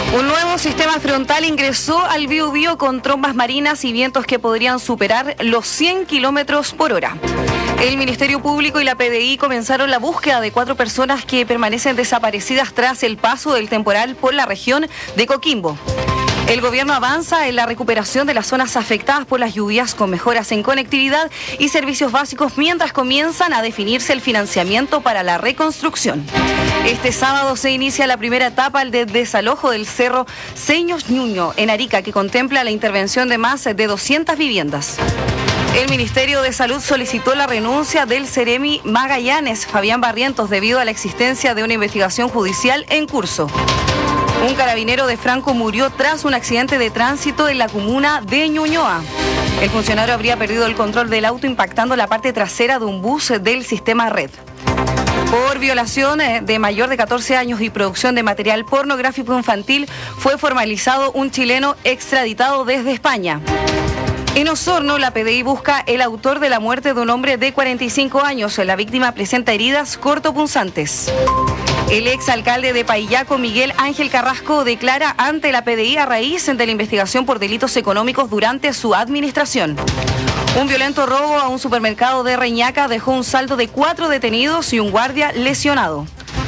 Un nuevo sistema frontal ingresó al Biobío con trombas marinas y vientos que podrían superar los 100 kilómetros por hora. El Ministerio Público y la PDI comenzaron la búsqueda de 4 personas que permanecen desaparecidas tras el paso del temporal por la región de Coquimbo. El gobierno avanza en la recuperación de las zonas afectadas por las lluvias con mejoras en conectividad y servicios básicos mientras comienzan a definirse el financiamiento para la reconstrucción. Este sábado se inicia la primera etapa de desalojo del cerro Seños Ñuño en Arica, que contempla la intervención de más de 200 viviendas. El Ministerio de Salud solicitó la renuncia del Seremi Magallanes, Fabián Barrientos, debido a la existencia de una investigación judicial en curso. Un carabinero de Franco murió tras un accidente de tránsito en la comuna de Ñuñoa. El funcionario habría perdido el control del auto impactando la parte trasera de un bus del sistema Red. Por violación de mayor de 14 años y producción de material pornográfico infantil, fue formalizado un chileno extraditado desde España. En Osorno, la PDI busca el autor de la muerte de un hombre de 45 años. La víctima presenta heridas cortopunzantes. El exalcalde de Paillaco, Miguel Ángel Carrasco, declara ante la PDI a raíz de la investigación por delitos económicos durante su administración. Un violento robo a un supermercado de Reñaca dejó un saldo de 4 detenidos y un guardia lesionado.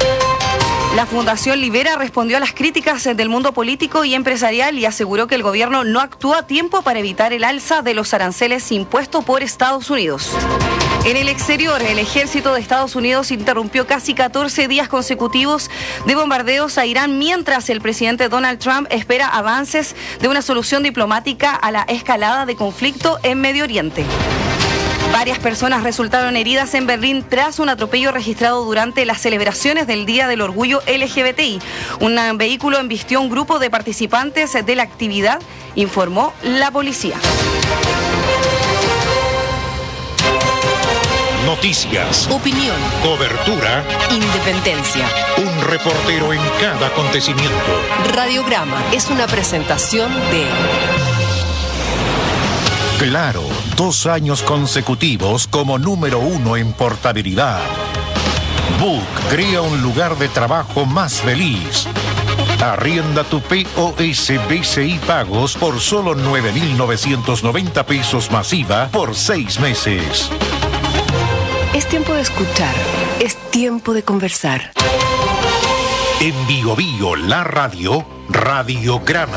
La Fundación Libera respondió a las críticas del mundo político y empresarial y aseguró que el gobierno no actuó a tiempo para evitar el alza de los aranceles impuestos por Estados Unidos. En el exterior, el ejército de Estados Unidos interrumpió casi 14 días consecutivos de bombardeos a Irán, mientras el presidente Donald Trump espera avances de una solución diplomática a la escalada de conflicto en Medio Oriente. Varias personas resultaron heridas en Berlín tras un atropello registrado durante las celebraciones del Día del Orgullo LGBTI. Un vehículo embistió a un grupo de participantes de la actividad, informó la policía. Noticias, opinión, cobertura, independencia. Un reportero en cada acontecimiento. Radiograma es una presentación de... Claro, 2 años consecutivos como número 1 en portabilidad. Book crea un lugar de trabajo más feliz. Arrienda tu POS BCI Pagos por solo 9.990 pesos masiva por 6 meses. Es tiempo de escuchar, es tiempo de conversar. En Biobío, la radio, Radiograma.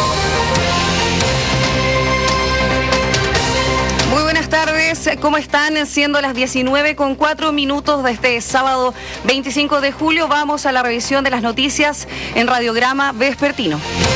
Muy buenas tardes, ¿cómo están? Siendo las 19:04 de este sábado 25 de julio, vamos a la revisión de las noticias en Radiograma Vespertino.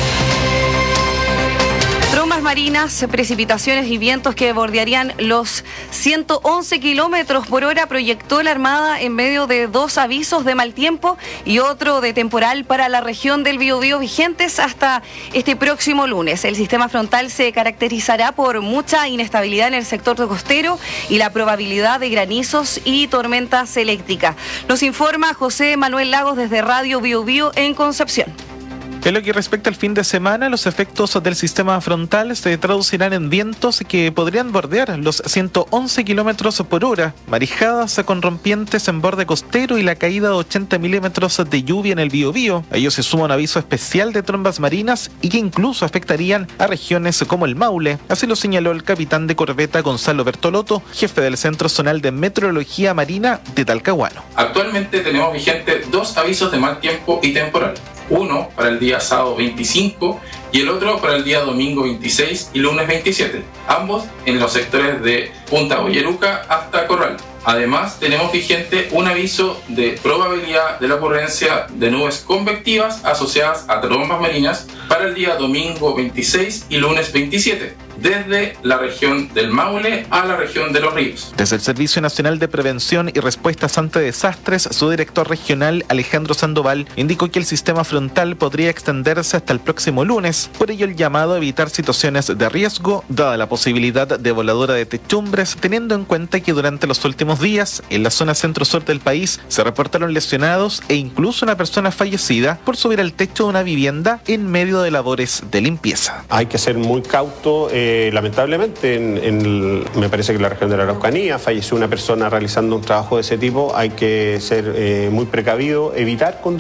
Trombas marinas, precipitaciones y vientos que bordearían los 111 kilómetros por hora proyectó la Armada en medio de 2 avisos de mal tiempo y otro de temporal para la región del Biobío vigentes hasta este próximo lunes. El sistema frontal se caracterizará por mucha inestabilidad en el sector costero y la probabilidad de granizos y tormentas eléctricas. Nos informa José Manuel Lagos desde Radio Biobío en Concepción. En lo que respecta al fin de semana, los efectos del sistema frontal se traducirán en vientos que podrían bordear los 111 kilómetros por hora, marejadas con rompientes en borde costero y la caída de 80 milímetros de lluvia en el Biobío. A ello se suma un aviso especial de trombas marinas y que incluso afectarían a regiones como el Maule. Así lo señaló el capitán de corbeta Gonzalo Bertolotto, jefe del Centro Zonal de Meteorología Marina de Talcahuano. Actualmente tenemos vigentes 2 avisos de mal tiempo y temporal. Uno para el día sábado 25 y el otro para el día domingo 26 y lunes 27, ambos en los sectores de Punta Boyeruca hasta Corral. Además, tenemos vigente un aviso de probabilidad de la ocurrencia de nubes convectivas asociadas a trombas marinas para el día domingo 26 y lunes 27, desde la región del Maule a la región de Los Ríos. Desde el Servicio Nacional de Prevención y Respuestas ante Desastres, su director regional, Alejandro Sandoval, indicó que el sistema frontal podría extenderse hasta el próximo lunes. Por ello, el llamado a evitar situaciones de riesgo, dada la posibilidad de voladura de techumbres, teniendo en cuenta que durante los últimos días, en la zona centro-sur del país, se reportaron lesionados e incluso una persona fallecida por subir al techo de una vivienda en medio de labores de limpieza. Hay que ser muy cauto. Lamentablemente, me parece que en la región de la Araucanía falleció una persona realizando un trabajo de ese tipo. Hay que ser muy precavido, evitar conducir